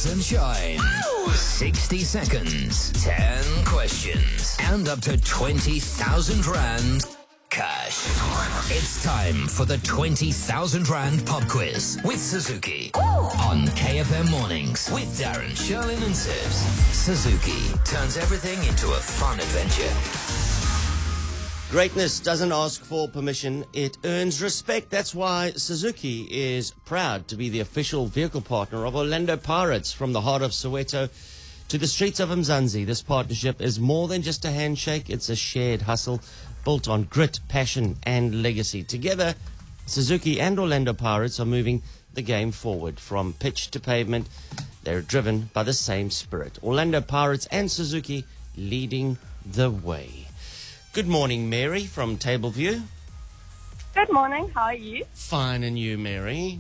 Rise and shine. Ow! 60 seconds, 10 questions, and up to 20,000 Rand cash. It's time for the 20,000 Rand pop quiz with Suzuki. On KFM Mornings with Darren, Sherlyn and Sibs. Suzuki turns everything into a fun adventure. Greatness doesn't ask for permission, it earns respect. That's why Suzuki is proud to be the official vehicle partner of Orlando Pirates. From the heart of Soweto to the streets of Mzansi, this partnership is more than just a handshake, it's a shared hustle built on grit, passion and legacy. Together, Suzuki and Orlando Pirates are moving the game forward. From pitch to pavement, they're driven by the same spirit. Orlando Pirates and Suzuki leading the way. Good morning, Mary from Tableview. Good morning. How are you? Fine, and you, Mary?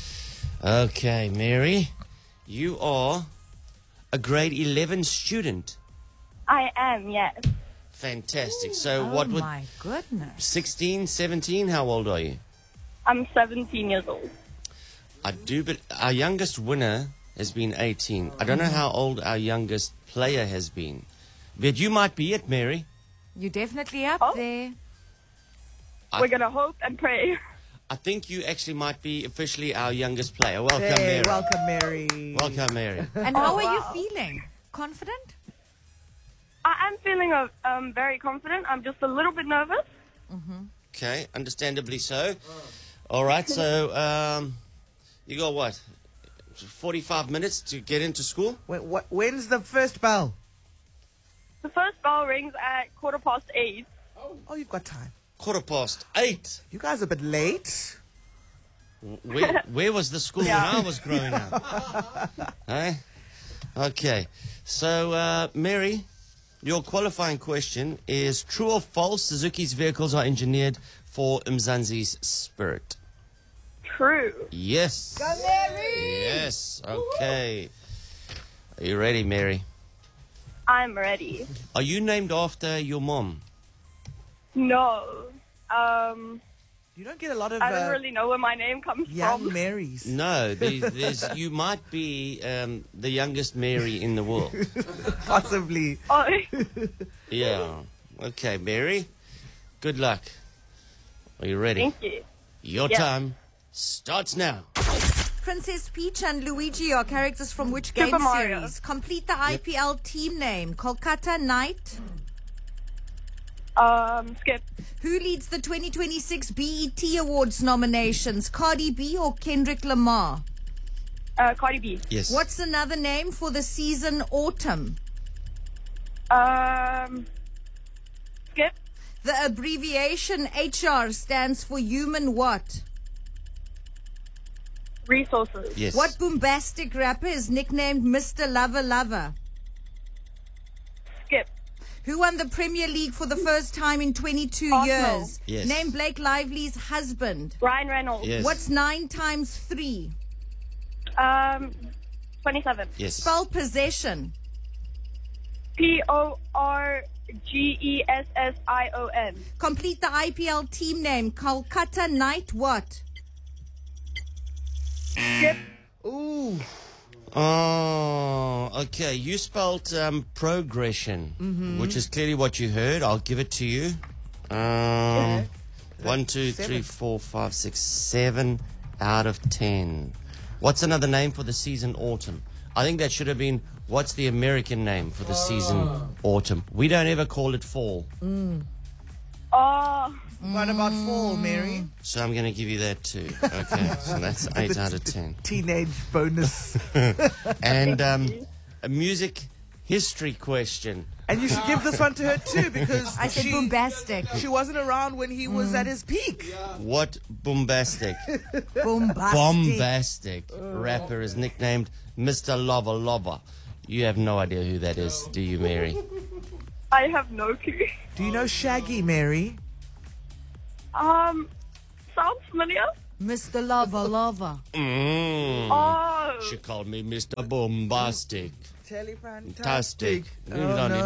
Okay, Mary, you are a grade 11 student. I am, yes. Fantastic. So what would... my goodness. 16, 17, how old are you? I'm 17 years old. But our youngest winner has been 18. I don't know how old our youngest player has been. But you might be it, Mary. You're definitely up there. We're going to hope and pray. I think you actually might be officially our youngest player. Welcome, Hey, Mary. welcome, Mary. Welcome, Mary. And how are you feeling? Confident? I am feeling very confident. I'm just a little bit nervous. Okay, understandably so. All right, so you got what? 45 minutes to get into school? When's the first bell? The first bell rings at 8:15. Oh, you've got time. 8:15. You guys are a bit late. Where was the school when I was growing up? Hey? Okay, so Mary, your qualifying question is true or false, Suzuki's vehicles are engineered for Mzansi's spirit? True. Yes. Go, Mary! Yes, okay. Are you ready, Mary? I'm ready. Are you named after your mom? No. You don't get a lot of I don't really know where my name comes young from. Marys. No, you might be the youngest Mary in the world. Possibly. Oh, Yeah. Okay, Mary, good luck. Are you ready? thank you. Your Yeah. time starts now. Princess Peach and Luigi are characters from which game Super Mario. series? Complete the IPL team name. Kolkata Knight. Skip. Who leads the 2026 BET Awards nominations? Cardi B or Kendrick Lamar? Cardi B. Yes. What's another name for the season autumn? Skip. The abbreviation HR stands for human what? Resources. Yes. What bombastic rapper is nicknamed Mr. Lover Lover? Skip. Who won the Premier League for the first time in 22 Arsenal. years? Yes. Name Blake Lively's husband. Ryan Reynolds. Yes. What's 9 times 3? 27. Yes. Spell possession. PORGESSION. Complete the IPL team name. Kolkata Knight what? Skip. Ooh. Oh, okay. You spelled progression, which is clearly what you heard. I'll give it to you. 1, 2, 3, 4, 5, 6, 7 out of 10. What's another name for the season autumn? I think that should have been, what's the American name for the season autumn? We don't ever call it fall. Oh, What about fall, Mary? So I'm going to give you that too. Okay, so that's 8 out of 10. Teenage bonus. And a music history question. And you should give this one to her too, because I said bombastic. she wasn't around when he was at his peak. What bombastic, Bombastic. rapper is nicknamed Mr. Lover Lover? You have no idea who that is, do you, Mary? I have no clue. Do you know Shaggy, Mary? Sounds familiar. Mr. Lover Lover. Oh, She called me Mr. Bombastic. Fantastic. Oh, Oh, no.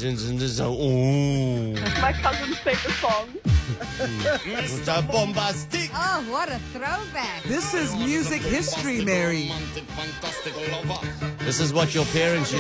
my cousin's favorite song. Mr. Bombastic. Oh, what a throwback. This is music history, Mary. This is what your parents used